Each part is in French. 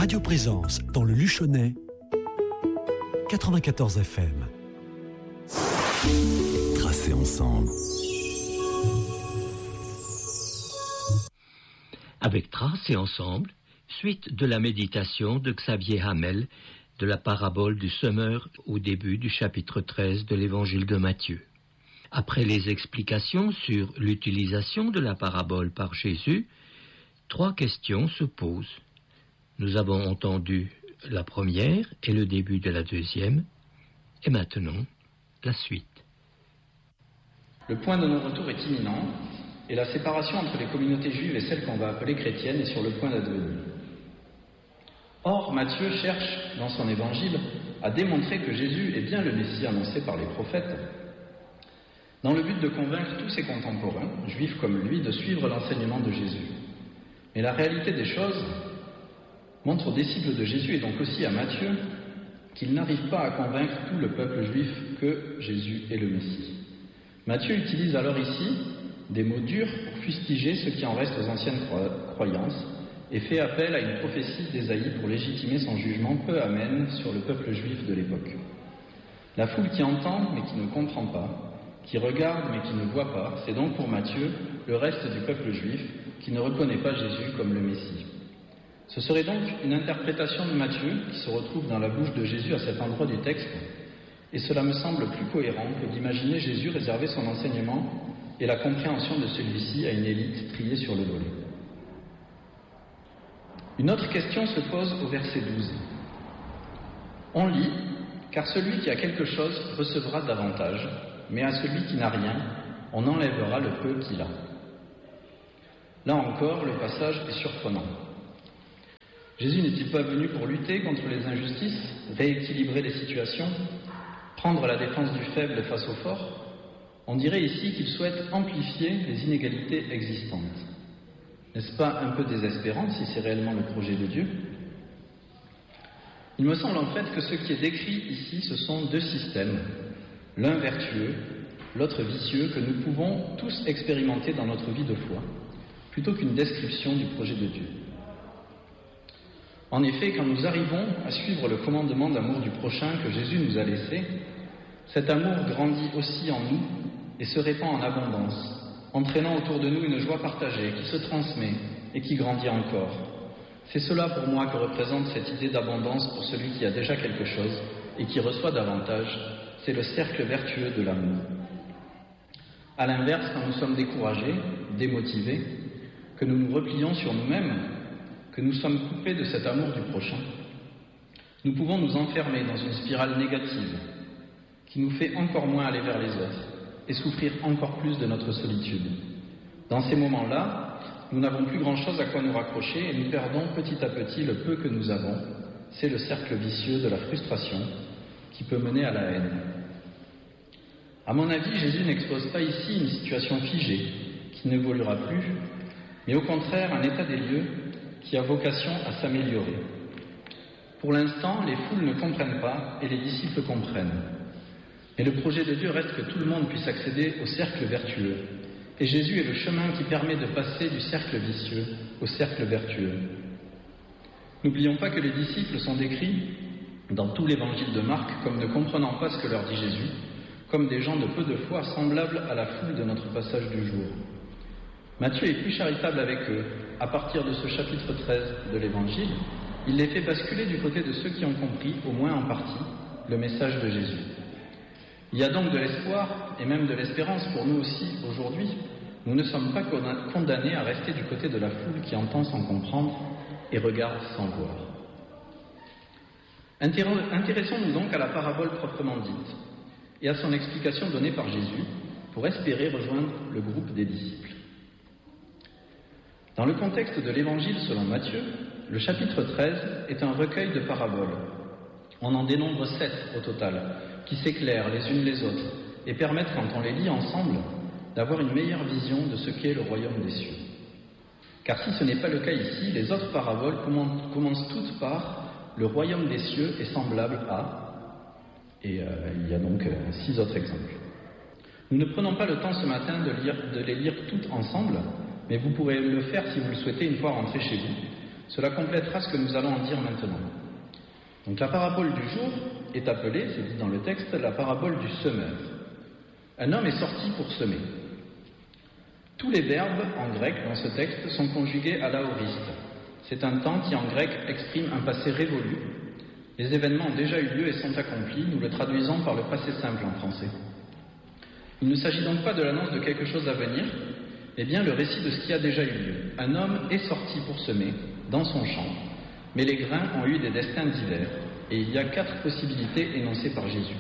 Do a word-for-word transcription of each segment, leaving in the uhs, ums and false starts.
Radio Présence dans le Luchonnais, quatre-vingt-quatorze F M. Tracés ensemble. Avec Tracés ensemble, suite de la méditation de Xavier Hamel de la parabole du semeur au début du chapitre treize de l'évangile de Matthieu. Après les explications sur l'utilisation de la parabole par Jésus, trois questions se posent. Nous avons entendu la première et le début de la deuxième, et maintenant la suite. Le point de non-retour est imminent, et la séparation entre les communautés juives et celles qu'on va appeler chrétiennes est sur le point d'advenir. Or, Matthieu cherche, dans son évangile, à démontrer que Jésus est bien le Messie annoncé par les prophètes, dans le but de convaincre tous ses contemporains, juifs comme lui, de suivre l'enseignement de Jésus. Mais la réalité des choses montre aux disciples de Jésus et donc aussi à Matthieu qu'ils n'arrivent pas à convaincre tout le peuple juif que Jésus est le Messie. Matthieu utilise alors ici des mots durs pour fustiger ce qui en reste aux anciennes croyances et fait appel à une prophétie d'Ésaïe pour légitimer son jugement peu amène sur le peuple juif de l'époque. La foule qui entend mais qui ne comprend pas, qui regarde mais qui ne voit pas, c'est donc pour Matthieu le reste du peuple juif qui ne reconnaît pas Jésus comme le Messie. Ce serait donc une interprétation de Matthieu qui se retrouve dans la bouche de Jésus à cet endroit du texte, et cela me semble plus cohérent que d'imaginer Jésus réserver son enseignement et la compréhension de celui-ci à une élite triée sur le volet. Une autre question se pose au verset douze. On lit « Car celui qui a quelque chose recevra davantage, mais à celui qui n'a rien, on enlèvera le peu qu'il a. » Là encore, le passage est surprenant. Jésus n'est-il pas venu pour lutter contre les injustices, rééquilibrer les situations, prendre la défense du faible face au fort? On dirait ici qu'il souhaite amplifier les inégalités existantes. N'est-ce pas un peu désespérant si c'est réellement le projet de Dieu? Il me semble en fait que ce qui est décrit ici, ce sont deux systèmes, l'un vertueux, l'autre vicieux, que nous pouvons tous expérimenter dans notre vie de foi, plutôt qu'une description du projet de Dieu. En effet, quand nous arrivons à suivre le commandement d'amour du prochain que Jésus nous a laissé, cet amour grandit aussi en nous et se répand en abondance, entraînant autour de nous une joie partagée qui se transmet et qui grandit encore. C'est cela pour moi que représente cette idée d'abondance pour celui qui a déjà quelque chose et qui reçoit davantage. C'est le cercle vertueux de l'amour. A l'inverse, quand nous sommes découragés, démotivés, que nous nous replions sur nous-mêmes, que nous sommes coupés de cet amour du prochain, nous pouvons nous enfermer dans une spirale négative qui nous fait encore moins aller vers les autres et souffrir encore plus de notre solitude. Dans ces moments-là, nous n'avons plus grand-chose à quoi nous raccrocher et nous perdons petit à petit le peu que nous avons. C'est le cercle vicieux de la frustration qui peut mener à la haine. À mon avis, Jésus n'expose pas ici une situation figée qui n'évoluera plus, mais au contraire un état des lieux qui a vocation à s'améliorer. Pour l'instant, les foules ne comprennent pas et les disciples comprennent. Mais le projet de Dieu reste que tout le monde puisse accéder au cercle vertueux. Et Jésus est le chemin qui permet de passer du cercle vicieux au cercle vertueux. N'oublions pas que les disciples sont décrits dans tout l'évangile de Marc comme ne comprenant pas ce que leur dit Jésus, comme des gens de peu de foi semblables à la foule de notre passage du jour. Matthieu est plus charitable avec eux. À partir de ce chapitre treize de l'Évangile, il les fait basculer du côté de ceux qui ont compris, au moins en partie, le message de Jésus. Il y a donc de l'espoir, et même de l'espérance pour nous aussi aujourd'hui. Nous ne sommes pas condamnés à rester du côté de la foule qui entend sans comprendre et regarde sans voir. Intéressons-nous donc à la parabole proprement dite, et à son explication donnée par Jésus, pour espérer rejoindre le groupe des disciples. Dans le contexte de l'Évangile selon Matthieu, le chapitre treize est un recueil de paraboles. On en dénombre sept au total, qui s'éclairent les unes les autres et permettent, quand on les lit ensemble, d'avoir une meilleure vision de ce qu'est le royaume des cieux. Car si ce n'est pas le cas ici, les autres paraboles commencent toutes par « le royaume des cieux est semblable à » et euh, il y a donc euh, six autres exemples. Nous ne prenons pas le temps ce matin de, lire, de les lire toutes ensemble, mais vous pourrez le faire si vous le souhaitez une fois rentré chez vous, Cela complétera ce que nous allons en dire maintenant. Donc la parabole du jour est appelée, c'est dit dans le texte, la parabole du semeur. Un homme est sorti pour semer. Tous les verbes en grec dans ce texte sont conjugués à l'aoriste. C'est un temps qui en grec exprime un passé révolu. Les événements ont déjà eu lieu et sont accomplis, nous le traduisons par le passé simple en français. Il ne s'agit donc pas de l'annonce de quelque chose à venir, mais bien le récit de ce qui a déjà eu lieu. Un homme est sorti pour semer dans son champ, mais les grains ont eu des destins divers, et il y a quatre possibilités énoncées par Jésus.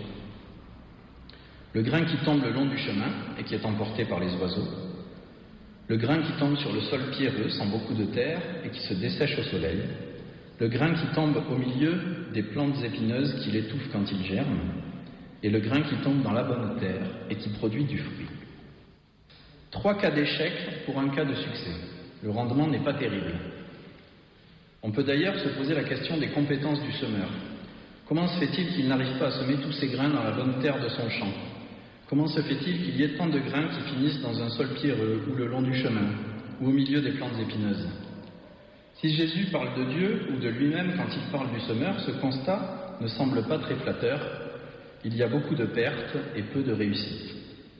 Le grain qui tombe le long du chemin et qui est emporté par les oiseaux, le grain qui tombe sur le sol pierreux sans beaucoup de terre et qui se dessèche au soleil, le grain qui tombe au milieu des plantes épineuses qui l'étouffent quand il germe, et le grain qui tombe dans la bonne terre et qui produit du fruit. Trois cas d'échec pour un cas de succès. Le rendement n'est pas terrible. On peut d'ailleurs se poser la question des compétences du semeur. Comment se fait-il qu'il n'arrive pas à semer tous ces grains dans la bonne terre de son champ? Comment se fait-il qu'il y ait tant de grains qui finissent dans un sol pierreux, ou le long du chemin, ou au milieu des plantes épineuses? Si Jésus parle de Dieu ou de lui-même quand il parle du semeur, ce constat ne semble pas très flatteur. Il y a beaucoup de pertes et peu de réussites.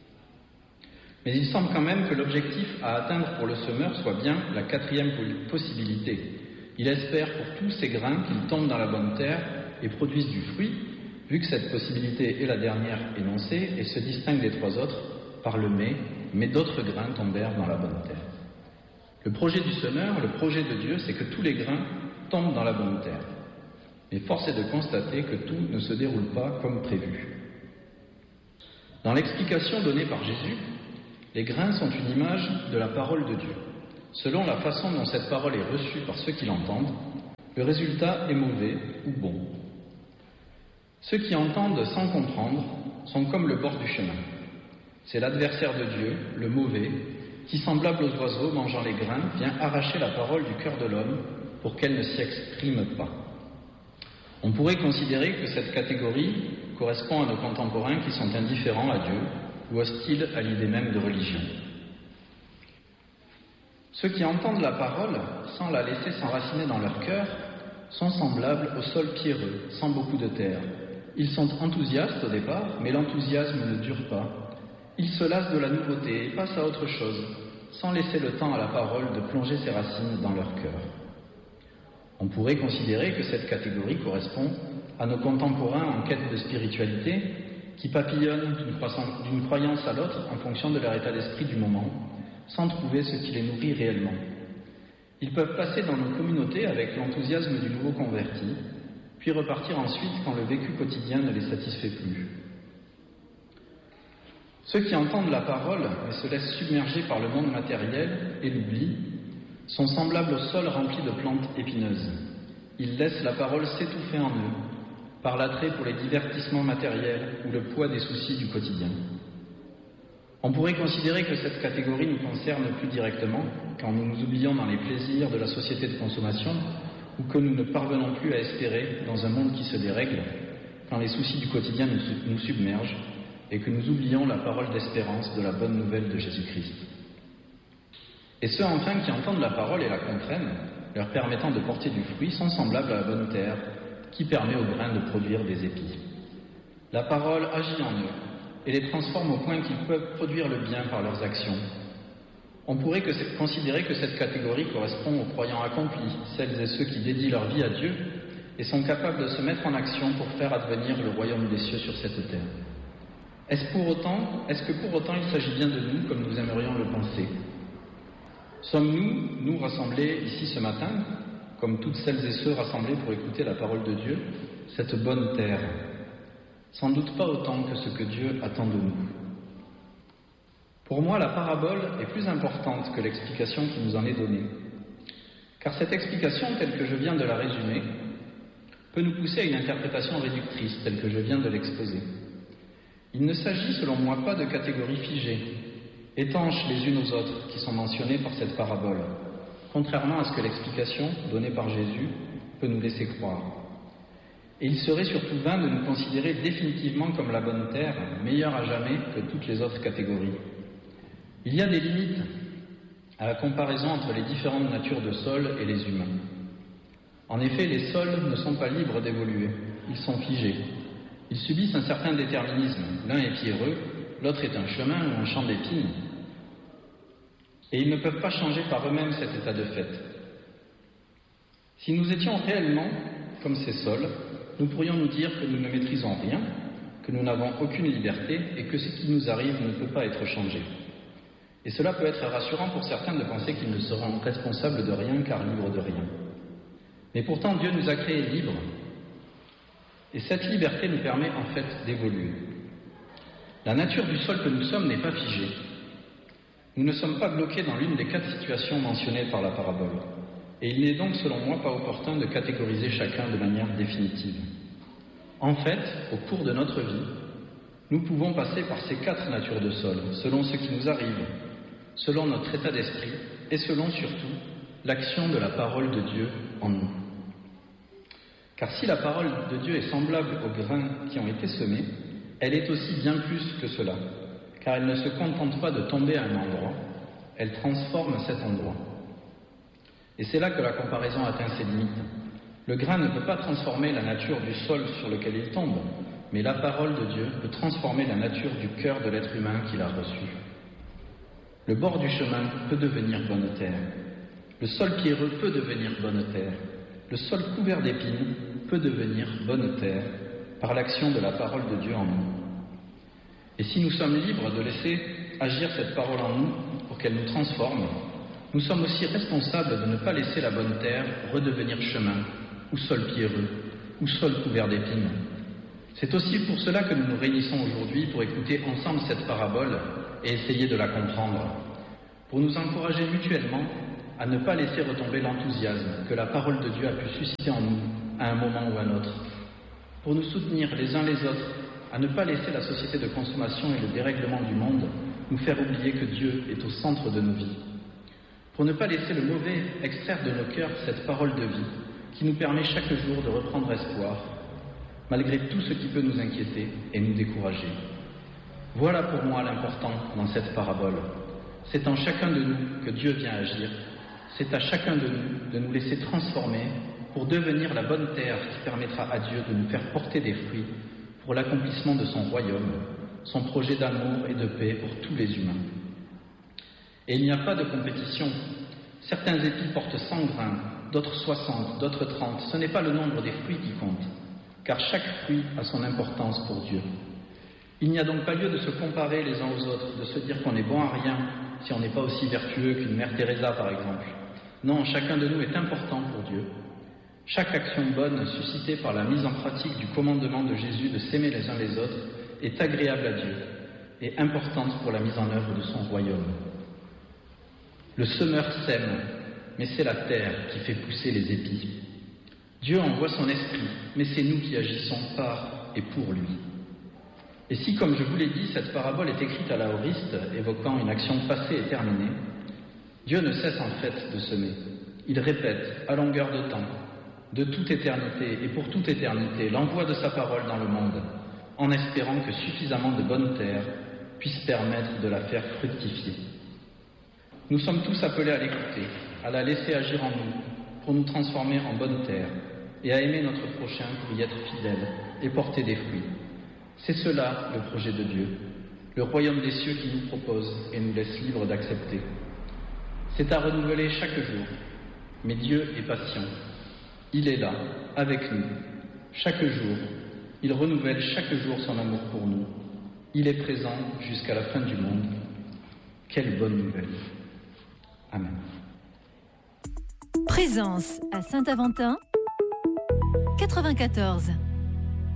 Mais il semble quand même que l'objectif à atteindre pour le semeur soit bien la quatrième possibilité. Il espère pour tous ces grains qu'ils tombent dans la bonne terre et produisent du fruit, vu que cette possibilité est la dernière énoncée et se distingue des trois autres par le mais, mais d'autres grains tombèrent dans la bonne terre. Le projet du semeur, le projet de Dieu, c'est que tous les grains tombent dans la bonne terre. Mais force est de constater que tout ne se déroule pas comme prévu. Dans l'explication donnée par Jésus, les grains sont une image de la parole de Dieu. Selon la façon dont cette parole est reçue par ceux qui l'entendent, le résultat est mauvais ou bon. Ceux qui entendent sans comprendre sont comme le bord du chemin. C'est l'adversaire de Dieu, le mauvais, qui, semblable aux oiseaux mangeant les grains, vient arracher la parole du cœur de l'homme pour qu'elle ne s'y exprime pas. On pourrait considérer que cette catégorie correspond à nos contemporains qui sont indifférents à Dieu ou hostiles à l'idée même de religion. Ceux qui entendent la parole sans la laisser s'enraciner dans leur cœur sont semblables au sol pierreux, sans beaucoup de terre. Ils sont enthousiastes au départ, mais l'enthousiasme ne dure pas. Ils se lassent de la nouveauté et passent à autre chose, sans laisser le temps à la parole de plonger ses racines dans leur cœur. On pourrait considérer que cette catégorie correspond à nos contemporains en quête de spiritualité, qui papillonnent d'une, d'une croyance à l'autre en fonction de leur état d'esprit du moment, sans trouver ce qui les nourrit réellement. Ils peuvent passer dans nos communautés avec l'enthousiasme du nouveau converti, puis repartir ensuite quand le vécu quotidien ne les satisfait plus. Ceux qui entendent la parole et se laissent submerger par le monde matériel et l'oubli sont semblables au sol rempli de plantes épineuses. Ils laissent la parole s'étouffer en eux, par l'attrait pour les divertissements matériels ou le poids des soucis du quotidien. On pourrait considérer que cette catégorie nous concerne plus directement quand nous nous oublions dans les plaisirs de la société de consommation ou que nous ne parvenons plus à espérer dans un monde qui se dérègle, quand les soucis du quotidien nous, nous submergent et que nous oublions la parole d'espérance de la bonne nouvelle de Jésus-Christ. Et ceux enfin qui entendent la parole et la comprennent, leur permettant de porter du fruit, sont semblables à la bonne terre qui permet aux grains de produire des épis. La parole agit en eux et les transforme au point qu'ils peuvent produire le bien par leurs actions. On pourrait que, considérer que cette catégorie correspond aux croyants accomplis, celles et ceux qui dédient leur vie à Dieu et sont capables de se mettre en action pour faire advenir le royaume des cieux sur cette terre. Est-ce pour autant, est-ce que pour autant il s'agit bien de nous comme nous aimerions le penser? Sommes-nous, nous rassemblés ici ce matin, comme toutes celles et ceux rassemblés pour écouter la parole de Dieu, cette bonne terre? Sans doute pas autant que ce que Dieu attend de nous. Pour moi, la parabole est plus importante que l'explication qui nous en est donnée. Car cette explication, telle que je viens de la résumer, peut nous pousser à une interprétation réductrice, telle que je viens de l'exposer. Il ne s'agit, selon moi, pas de catégories figées, étanches les unes aux autres, qui sont mentionnées par cette parabole, contrairement à ce que l'explication donnée par Jésus peut nous laisser croire. Et il serait surtout vain de nous considérer définitivement comme la bonne terre, meilleure à jamais que toutes les autres catégories. Il y a des limites à la comparaison entre les différentes natures de sol et les humains. En effet, les sols ne sont pas libres d'évoluer, ils sont figés. Ils subissent un certain déterminisme. L'un est pierreux, l'autre est un chemin ou un champ d'épines. Et ils ne peuvent pas changer par eux-mêmes cet état de fait. Si nous étions réellement comme ces sols, nous pourrions nous dire que nous ne maîtrisons rien, que nous n'avons aucune liberté et que ce qui nous arrive ne peut pas être changé. Et cela peut être rassurant pour certains de penser qu'ils ne seront responsables de rien car libres de rien. Mais pourtant, Dieu nous a créés libres. Et cette liberté nous permet en fait d'évoluer. La nature du sol que nous sommes n'est pas figée. Nous ne sommes pas bloqués dans l'une des quatre situations mentionnées par la parabole. Et il n'est donc, selon moi, pas opportun de catégoriser chacun de manière définitive. En fait, au cours de notre vie, nous pouvons passer par ces quatre natures de sol, selon ce qui nous arrive, selon notre état d'esprit et selon surtout l'action de la parole de Dieu en nous. Car si la parole de Dieu est semblable aux grains qui ont été semés, elle est aussi bien plus que cela, car elle ne se contente pas de tomber à un endroit, elle transforme cet endroit. Et c'est là que la comparaison atteint ses limites. Le grain ne peut pas transformer la nature du sol sur lequel il tombe, mais la parole de Dieu peut transformer la nature du cœur de l'être humain qu'il a reçu. Le bord du chemin peut devenir bonne terre. Le sol pierreux peut devenir bonne terre. Le sol couvert d'épines peut devenir bonne terre par l'action de la parole de Dieu en nous. Et si nous sommes libres de laisser agir cette parole en nous pour qu'elle nous transforme, nous sommes aussi responsables de ne pas laisser la bonne terre redevenir chemin, ou sol pierreux, ou sol couvert d'épines. C'est aussi pour cela que nous nous réunissons aujourd'hui pour écouter ensemble cette parabole et essayer de la comprendre, pour nous encourager mutuellement à ne pas laisser retomber l'enthousiasme que la parole de Dieu a pu susciter en nous à un moment ou à un autre, pour nous soutenir les uns les autres à ne pas laisser la société de consommation et le dérèglement du monde nous faire oublier que Dieu est au centre de nos vies, pour ne pas laisser le mauvais extraire de nos cœurs cette parole de vie qui nous permet chaque jour de reprendre espoir, malgré tout ce qui peut nous inquiéter et nous décourager. Voilà pour moi l'important dans cette parabole. C'est en chacun de nous que Dieu vient agir. C'est à chacun de nous de nous laisser transformer pour devenir la bonne terre qui permettra à Dieu de nous faire porter des fruits pour l'accomplissement de son royaume, son projet d'amour et de paix pour tous les humains. Et il n'y a pas de compétition. Certains épis portent cent grains, d'autres soixante, d'autres trente. Ce n'est pas le nombre des fruits qui compte, car chaque fruit a son importance pour Dieu. Il n'y a donc pas lieu de se comparer les uns aux autres, de se dire qu'on est bon à rien si on n'est pas aussi vertueux qu'une mère Teresa, par exemple. Non, chacun de nous est important pour Dieu. Chaque action bonne suscitée par la mise en pratique du commandement de Jésus de s'aimer les uns les autres est agréable à Dieu et importante pour la mise en œuvre de son royaume. Le semeur sème, mais c'est la terre qui fait pousser les épis. Dieu envoie son esprit, mais c'est nous qui agissons par et pour lui. Et si, comme je vous l'ai dit, cette parabole est écrite à l'aoriste, évoquant une action passée et terminée, Dieu ne cesse en fait de semer. Il répète, à longueur de temps, de toute éternité et pour toute éternité, l'envoi de sa parole dans le monde, en espérant que suffisamment de bonnes terres puissent permettre de la faire fructifier. Nous sommes tous appelés à l'écouter, à la laisser agir en nous, pour nous transformer en bonne terre, et à aimer notre prochain pour y être fidèle et porter des fruits. C'est cela le projet de Dieu, le royaume des cieux qui nous propose et nous laisse libres d'accepter. C'est à renouveler chaque jour, mais Dieu est patient. Il est là, avec nous, chaque jour. Il renouvelle chaque jour son amour pour nous. Il est présent jusqu'à la fin du monde. Quelle bonne nouvelle. Amen. Présence à Saint-Aventin, quatre-vingt-quatorze.